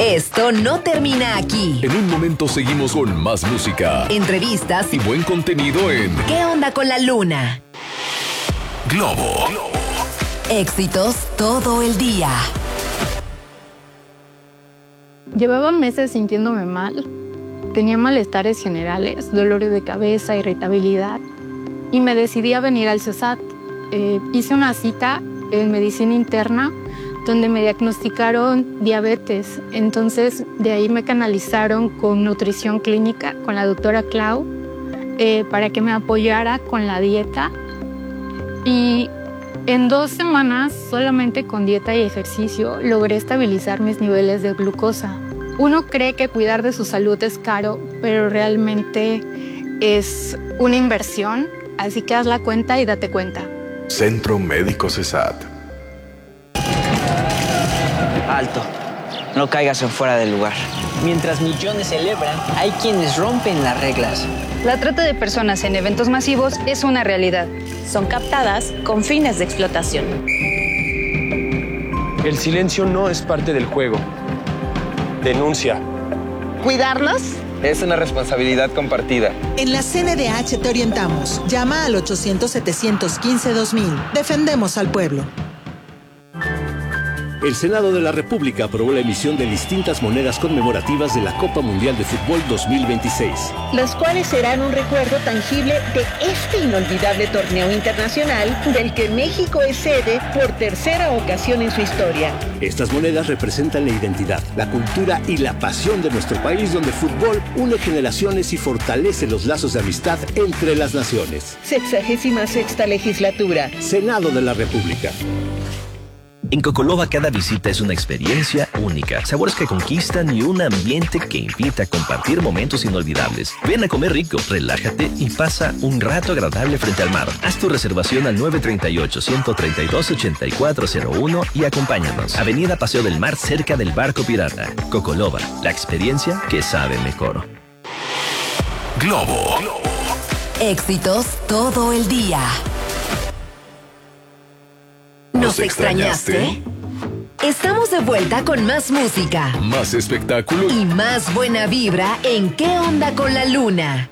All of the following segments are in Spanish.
Esto no termina aquí. En un momento seguimos con más música, Entrevistas y buen contenido en ¿Qué onda con la luna? Globo. Éxitos todo el día. Llevaba meses sintiéndome mal. Tenía malestares generales, dolores de cabeza, irritabilidad. Y me decidí a venir al CESAT. Hice una cita en medicina interna donde me diagnosticaron diabetes. Entonces, de ahí me canalizaron con nutrición clínica, con la doctora Clau, para que me apoyara con la dieta. Y en 2 semanas, solamente con dieta y ejercicio, logré estabilizar mis niveles de glucosa. Uno cree que cuidar de su salud es caro, pero realmente es una inversión, así que haz la cuenta y date cuenta. Centro Médico CESAT. Alto, no caigas en fuera del lugar. Mientras millones celebran, hay quienes rompen las reglas. La trata de personas en eventos masivos es una realidad. Son captadas con fines de explotación. El silencio no es parte del juego. Denuncia. ¿Cuidarnos? Es una responsabilidad compartida. En la CNDH te orientamos. Llama al 800-715-2000. Defendemos al pueblo. El Senado de la República aprobó la emisión de distintas monedas conmemorativas de la Copa Mundial de Fútbol 2026. Las cuales serán un recuerdo tangible de este inolvidable torneo internacional del que México es sede por tercera ocasión en su historia. Estas monedas representan la identidad, la cultura y la pasión de nuestro país, donde el fútbol une generaciones y fortalece los lazos de amistad entre las naciones. 66ª legislatura. Senado de la República. En Cocoloba cada visita es una experiencia única, sabores que conquistan y un ambiente que invita a compartir momentos inolvidables. Ven a comer rico, relájate y pasa un rato agradable frente al mar. Haz tu reservación al 938-132-8401 y acompáñanos. Avenida Paseo del Mar, cerca del Barco Pirata. Cocoloba, la experiencia que sabe mejor. Globo. Éxitos todo el día. ¿Nos extrañaste? Estamos de vuelta con más música, más espectáculo y más buena vibra en ¿Qué onda con la luna?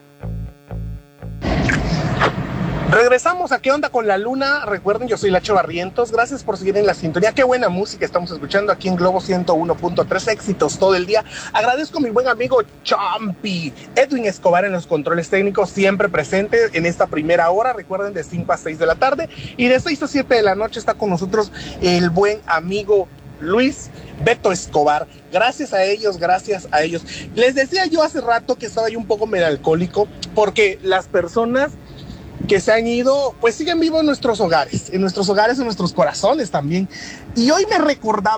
Regresamos a ¿Qué onda con la luna? Recuerden, yo soy Lacho Barrientos. Gracias por seguir en la sintonía. Qué buena música estamos escuchando aquí en Globo 101.3. Éxitos todo el día. Agradezco a mi buen amigo Champi, Edwin Escobar en los controles técnicos, siempre presente en esta primera hora. Recuerden, de 5 a 6 de la tarde. Y de 6 a 7 de la noche está con nosotros el buen amigo Luis Beto Escobar. Gracias a ellos, gracias a ellos. Les decía yo hace rato que estaba yo un poco melancólico porque las personas que se han ido, pues siguen vivos en nuestros hogares, en nuestros corazones también. Y hoy me recordaba